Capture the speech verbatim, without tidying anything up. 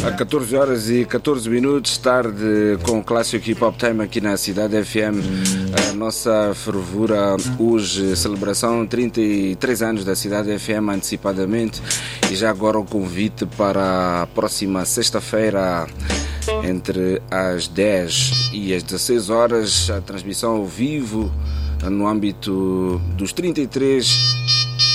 A catorze horas e catorze minutos, tarde com o clássico Hip Hop Time aqui na Cidade F M. A nossa fervura hoje, celebração trinta e três anos da Cidade F M antecipadamente, e já agora o convite para a próxima sexta-feira entre as dez e as dezesseis horas, a transmissão ao vivo no âmbito dos trinta e três